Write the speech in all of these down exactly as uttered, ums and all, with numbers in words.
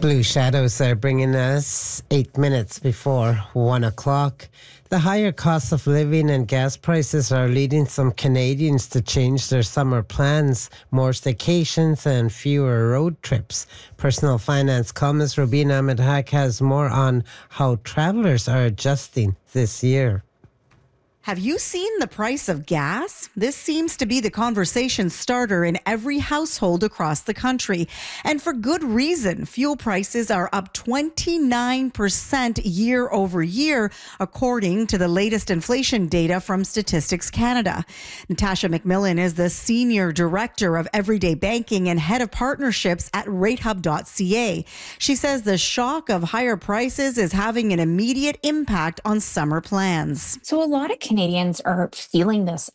Blue shadows are bringing us eight minutes before one o'clock. The higher cost of living and gas prices are leading some Canadians to change their summer plans, more staycations and fewer road trips. Personal finance columnist Rubina Ahmed-Haq has more on how travelers are adjusting this year. Have you seen the price of gas? This seems to be the conversation starter in every household across the country. And for good reason. Fuel prices are up twenty-nine percent year over year, according to the latest inflation data from Statistics Canada. Natasha McMillan is the Senior Director of Everyday Banking and Head of Partnerships at rate hub dot c a. She says the shock of higher prices is having an immediate impact on summer plans. So a lot of Canadians are feeling this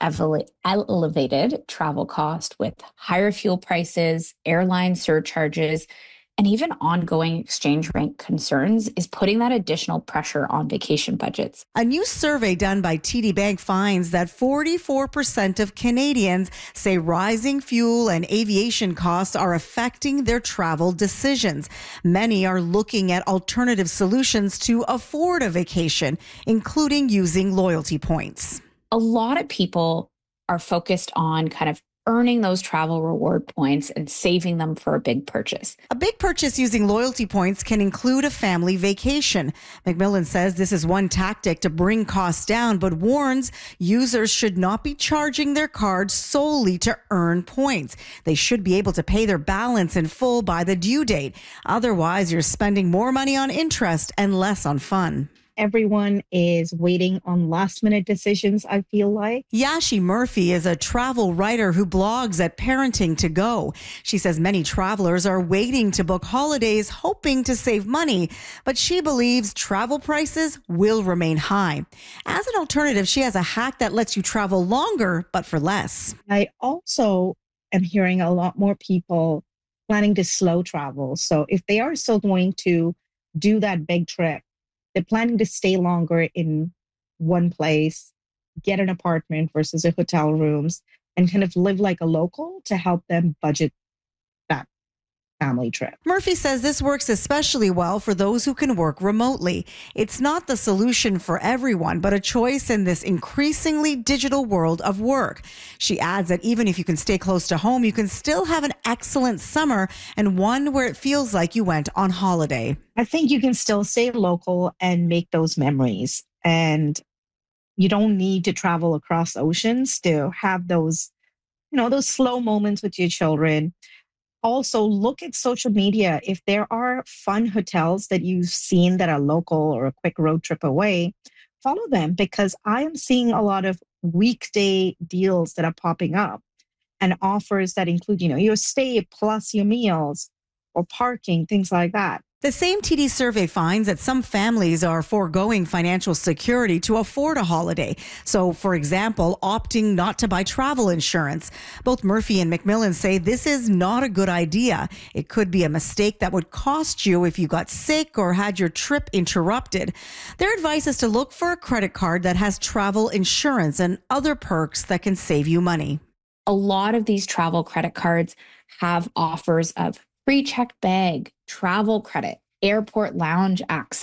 elevated travel cost with higher fuel prices, airline surcharges, and even ongoing exchange rate concerns is putting that additional pressure on vacation budgets. A new survey done by T D Bank finds that forty-four percent of Canadians say rising fuel and aviation costs are affecting their travel decisions. Many are looking at alternative solutions to afford a vacation, including using loyalty points. A lot of people are focused on kind of earning those travel reward points and saving them for a big purchase. A big purchase using loyalty points can include a family vacation. McMillan says this is one tactic to bring costs down, but warns users should not be charging their cards solely to earn points. They should be able to pay their balance in full by the due date. Otherwise, you're spending more money on interest and less on fun. Everyone is waiting on last minute decisions, I feel like. Yashi Murphy is a travel writer who blogs at Parenting to Go. She says many travelers are waiting to book holidays, hoping to save money, but she believes travel prices will remain high. As an alternative, she has a hack that lets you travel longer, but for less. I also am hearing a lot more people planning to slow travel. So if they are still going to do that big trip, they're planning to stay longer in one place, get an apartment versus a hotel rooms, and kind of live like a local to help them budget that family trip. Murphy says this works especially well for those who can work remotely. It's not the solution for everyone, but a choice in this increasingly digital world of work. She adds that even if you can stay close to home, you can still have an excellent summer and one where it feels like you went on holiday. I think you can still stay local and make those memories. And you don't need to travel across oceans to have those, you know, those slow moments with your children. Also, look at social media. If there are fun hotels that you've seen that are local or a quick road trip away, follow them, because I am seeing a lot of weekday deals that are popping up and offers that include, you know, your stay plus your meals or parking, things like that. The same T D survey finds that some families are foregoing financial security to afford a holiday. So, for example, opting not to buy travel insurance. Both Murphy and McMillan say this is not a good idea. It could be a mistake that would cost you if you got sick or had your trip interrupted. Their advice is to look for a credit card that has travel insurance and other perks that can save you money. A lot of these travel credit cards have offers of free checked bag, travel credit, airport lounge access.